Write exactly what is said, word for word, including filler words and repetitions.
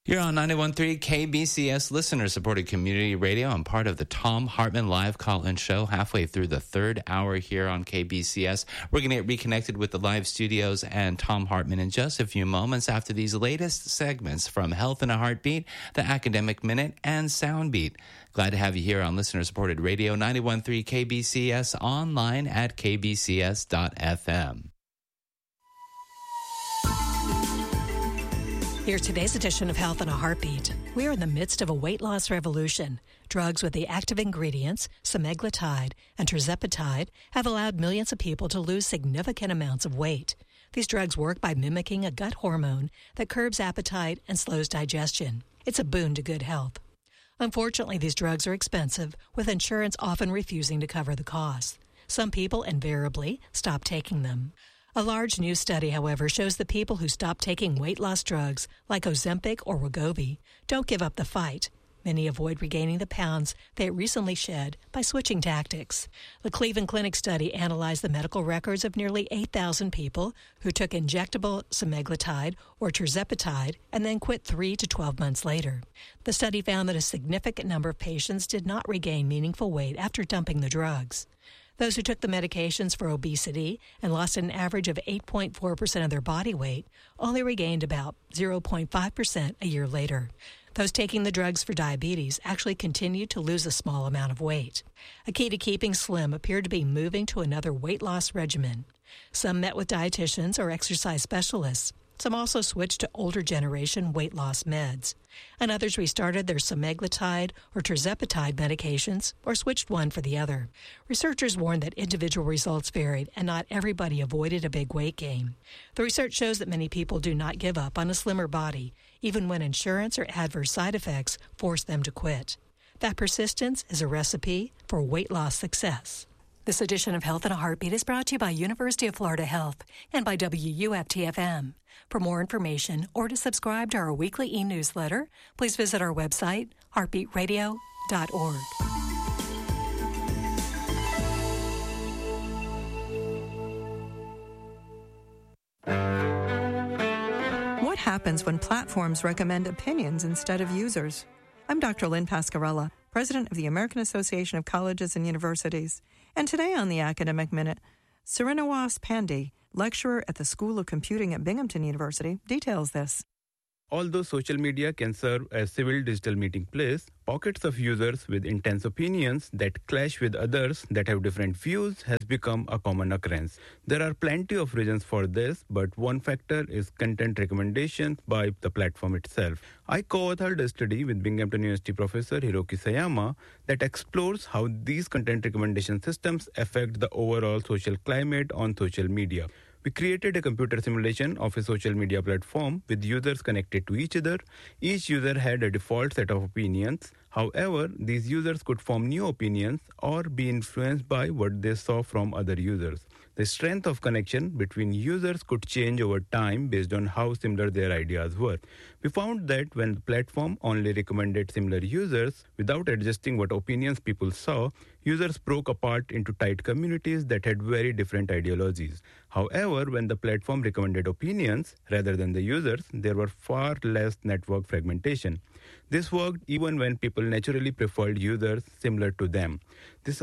You're on ninety-one point three K B C S, listener-supported community radio. I'm part of the Thom Hartmann live call-in show, halfway through the third hour here on K B C S. We're going to get reconnected with the live studios and Thom Hartmann in just a few moments after these latest segments from Health in a Heartbeat, the Academic Minute, and Soundbeat. Glad to have you here on listener-supported radio, ninety-one point three K B C S, online at k b c s dot f m. Here's today's edition of Health in a Heartbeat. We are in the midst of a weight loss revolution. Drugs with the active ingredients, semaglutide and tirzepatide, have allowed millions of people to lose significant amounts of weight. These drugs work by mimicking a gut hormone that curbs appetite and slows digestion. It's a boon to good health. Unfortunately, these drugs are expensive, with insurance often refusing to cover the costs. Some people invariably stop taking them. A large new study, however, shows that people who stop taking weight loss drugs, like Ozempic or Wegovy, don't give up the fight. Many avoid regaining the pounds they recently shed by switching tactics. The Cleveland Clinic study analyzed the medical records of nearly eight thousand people who took injectable semaglutide or tirzepatide and then quit three to twelve months later. The study found that a significant number of patients did not regain meaningful weight after dumping the drugs. Those who took the medications for obesity and lost an average of eight point four percent of their body weight only regained about zero point five percent a year later. Those taking the drugs for diabetes actually continued to lose a small amount of weight. A key to keeping slim appeared to be moving to another weight loss regimen. Some met with dietitians or exercise specialists. Some also switched to older generation weight loss meds. And others restarted their semaglutide or tirzepatide medications or switched one for the other. Researchers warned that individual results varied and not everybody avoided a big weight gain. The research shows that many people do not give up on a slimmer body, even when insurance or adverse side effects force them to quit. That persistence is a recipe for weight loss success. This edition of Health in a Heartbeat is brought to you by University of Florida Health and by W U F T F M. For more information or to subscribe to our weekly e-newsletter, please visit our website, heartbeat radio dot org. What happens when platforms recommend opinions instead of users? I'm Doctor Lynn Pascarella, President of the American Association of Colleges and Universities. And today on the Academic Minute, Srinivas Pandey, lecturer at the School of Computing at Binghamton University, details this. Although social media can serve as civil digital meeting place, pockets of users with intense opinions that clash with others that have different views has become a common occurrence. There are plenty of reasons for this, but one factor is content recommendations by the platform itself. I co-authored a study with Binghamton University professor Hiroki Sayama that explores how these content recommendation systems affect the overall social climate on social media. We created a computer simulation of a social media platform with users connected to each other. Each user had a default set of opinions. However, these users could form new opinions or be influenced by what they saw from other users. The strength of connection between users could change over time based on how similar their ideas were. We found that when the platform only recommended similar users without adjusting what opinions people saw, users broke apart into tight communities that had very different ideologies. However, when the platform recommended opinions rather than the users, there were far less network fragmentation. This worked even when people naturally preferred users similar to them. This